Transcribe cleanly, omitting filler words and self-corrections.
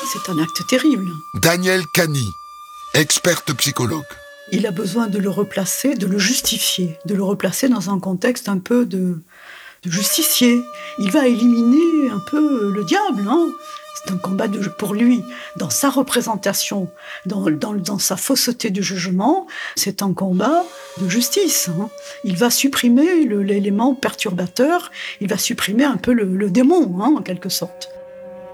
c'est un acte terrible. Danielle Cani, experte psychologue. Il a besoin de le replacer, de le justifier, de le replacer dans un contexte un peu de justicier. Il va éliminer un peu le diable, hein. C'est un combat pour lui, dans sa représentation, dans sa fausseté du jugement, c'est un combat de justice, hein. Il va supprimer l'élément perturbateur, il va supprimer un peu le démon, hein, en quelque sorte.